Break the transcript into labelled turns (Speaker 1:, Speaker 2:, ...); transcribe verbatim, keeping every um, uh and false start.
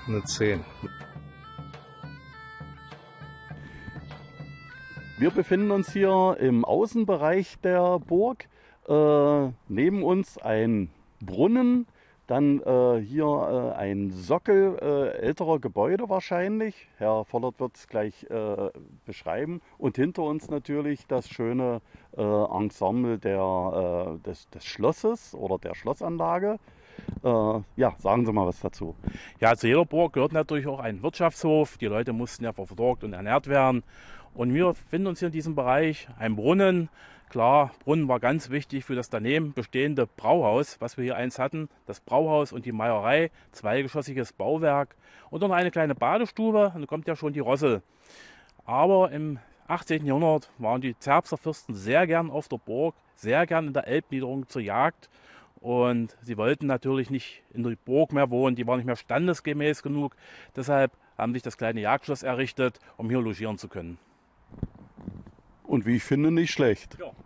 Speaker 1: Eine zehn.
Speaker 2: Wir befinden uns hier im Außenbereich der Burg. Äh, neben uns ein Brunnen, dann äh, hier äh, ein Sockel äh, älterer Gebäude wahrscheinlich. Herr Vollert wird es gleich äh, beschreiben. Und hinter uns natürlich das schöne äh, Ensemble der, äh, des, des Schlosses oder der Schlossanlage. Äh, ja, sagen Sie mal was dazu.
Speaker 3: Ja, zu jeder Burg gehört natürlich auch ein Wirtschaftshof. Die Leute mussten ja versorgt und ernährt werden. Und wir finden uns hier in diesem Bereich, ein Brunnen. Klar, Brunnen war ganz wichtig für das daneben bestehende Brauhaus, was wir hier eins hatten. Das Brauhaus und die Meierei, zweigeschossiges Bauwerk. Und noch eine kleine Badestube, und da kommt ja schon die Rossel. Aber im achtzehnten. Jahrhundert waren die Zerbster Fürsten sehr gern auf der Burg, sehr gern in der Elbniederung zur Jagd. Und sie wollten natürlich nicht in der Burg mehr wohnen, die war nicht mehr standesgemäß genug. Deshalb haben sich das kleine Jagdschloss errichtet, um hier logieren zu können.
Speaker 2: Und wie ich finde, nicht schlecht.
Speaker 3: Ja.